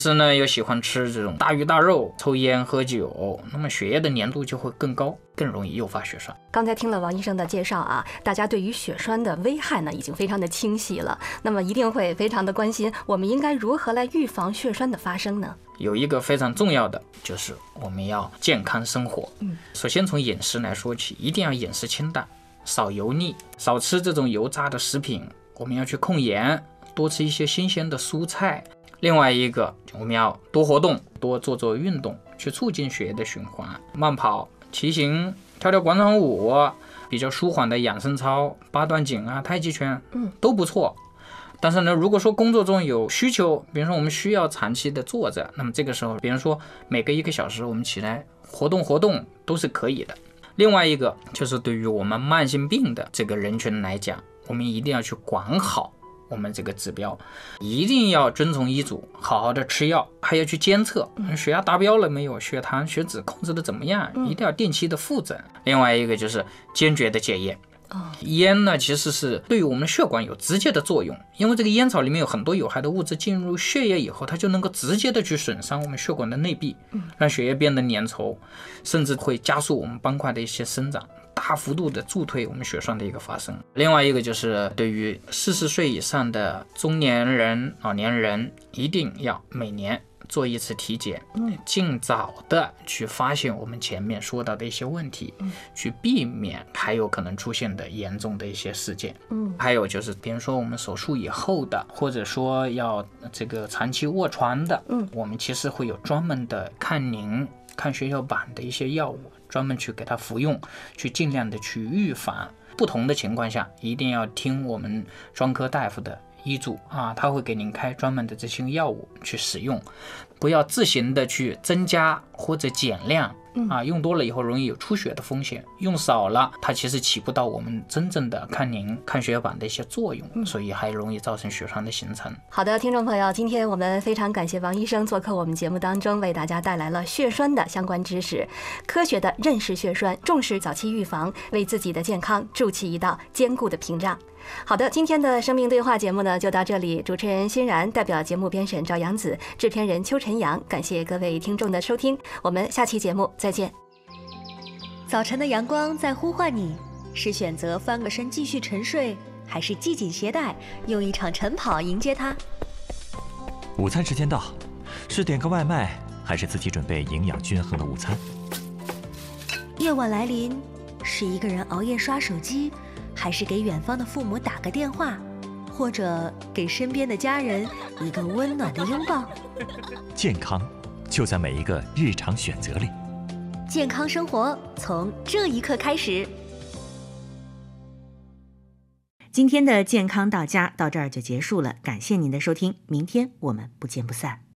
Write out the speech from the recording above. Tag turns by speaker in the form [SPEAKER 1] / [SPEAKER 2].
[SPEAKER 1] 是呢又喜欢吃这种大鱼大肉、抽烟喝酒，那么血液的粘度就会更高，更容易诱发血栓。
[SPEAKER 2] 刚才听了王医生的介绍啊，大家对于血栓的危害呢已经非常的清晰了，那么一定会非常的关心我们应该如何来预防血栓的发生呢？
[SPEAKER 1] 有一个非常重要的就是我们要健康生活。首先从饮食来说起，一定要饮食清淡，少油腻，少吃这种油炸的食品，我们要去控盐，多吃一些新鲜的蔬菜。另外一个，我们要多活动，多做运动，去促进血液的循环，慢跑、骑行、跳广场舞，比较舒缓的养生操，八段锦啊、太极拳，都不错。但是呢，如果说工作中有需求，比如说我们需要长期的坐着，那么这个时候，比如说每隔1个小时我们起来活动都是可以的。另外一个就是对于我们慢性病的这个人群来讲，我们一定要去管好我们这个指标，一定要遵从医嘱，好好的吃药，还要去监测血压达标了没有，血糖血脂控制的怎么样，一定要定期的复诊。另外一个就是坚决的戒烟。烟呢其实是对于我们血管有直接的作用，因为这个烟草里面有很多有害的物质进入血液以后，它就能够直接的去损伤我们血管的内壁，让血液变得粘稠，甚至会加速我们斑块的一些生长，大幅度的助推我们血栓的一个发生。另外一个就是对于40岁以上的中年人、老年人，一定要每年做一次体检，尽早的去发现我们前面说到的一些问题，去避免还有可能出现的严重的一些事件。还有就是比如说我们手术以后的，或者说要这个长期卧床的，我们其实会有专门的抗凝、抗血小板的一些药物，专门去给他服用，去尽量的去预防。不同的情况下一定要听我们专科大夫的医嘱啊，他会给您开专门的这些药物去使用，不要自行的去增加或者减量啊，用多了以后容易有出血的风险，用少了它其实起不到我们真正的抗凝、抗血小板的一些作用，所以还容易造成血栓的形成。
[SPEAKER 2] 好的，听众朋友，今天我们非常感谢王医生做客我们节目当中，为大家带来了血栓的相关知识，科学的认识血栓，重视早期预防，为自己的健康筑起一道坚固的屏障。好的，今天的生命对话节目呢就到这里，主持人欣然，代表节目编审赵阳子，制片人邱晨阳，感谢各位听众的收听，我们下期节目再见。
[SPEAKER 3] 早晨的阳光在呼唤你，是选择翻个身继续沉睡，还是系紧鞋带用一场晨跑迎接它？
[SPEAKER 4] 午餐时间到，是点个外卖，还是自己准备营养均衡的午餐？
[SPEAKER 3] 夜晚来临，是一个人熬夜刷手机，还是给远方的父母打个电话，或者给身边的家人一个温暖的拥抱？
[SPEAKER 4] 健康就在每一个日常选择里。
[SPEAKER 3] 健康生活从这一刻开始。
[SPEAKER 5] 今天的健康到家到这儿就结束了，感谢您的收听，明天我们不见不散。